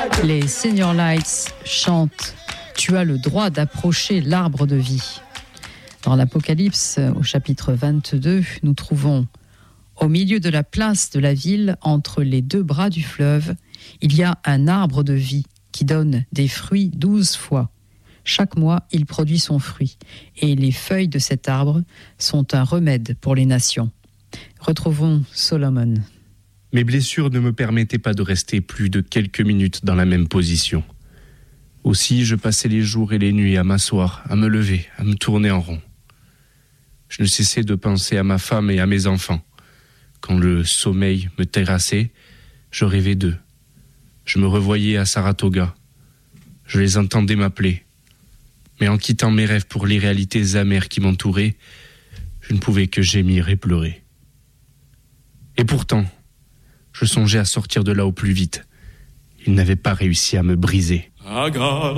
Les Senior Lights chantent « Tu as le droit d'approcher l'arbre de vie ». Dans l'Apocalypse, au chapitre 22, nous trouvons « Au milieu de la place de la ville, entre les deux bras du fleuve, il y a un arbre de vie qui donne des fruits 12 fois. Chaque mois, il produit son fruit, et les feuilles de cet arbre sont un remède pour les nations. » Retrouvons Solomon. Mes blessures ne me permettaient pas de rester plus de quelques minutes dans la même position. Aussi, je passais les jours et les nuits à m'asseoir, à me lever, à me tourner en rond. Je ne cessais de penser à ma femme et à mes enfants. Quand le sommeil me terrassait, je rêvais d'eux. Je me revoyais à Saratoga. Je les entendais m'appeler. Mais en quittant mes rêves pour les réalités amères qui m'entouraient, je ne pouvais que gémir et pleurer. Et pourtant, je songeais à sortir de là au plus vite. Ils n'avaient pas réussi à me briser.